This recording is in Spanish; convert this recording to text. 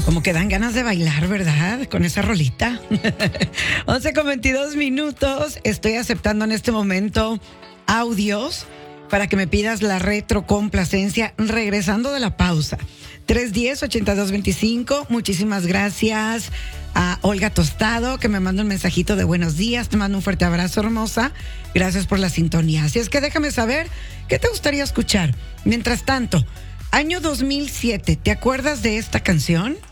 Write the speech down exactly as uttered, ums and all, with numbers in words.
Como que dan ganas de bailar, ¿verdad? Con esa rolita. once con veintidós minutos. Estoy aceptando en este momento audios para que me pidas la retrocomplacencia regresando de la pausa. tres uno cero, ocho dos dos cinco. Muchísimas gracias a Olga Tostado, que me manda un mensajito de buenos días. Te mando un fuerte abrazo, hermosa. Gracias por la sintonía. Así es que déjame saber qué te gustaría escuchar. Mientras tanto, año dos mil siete, ¿te acuerdas de esta canción?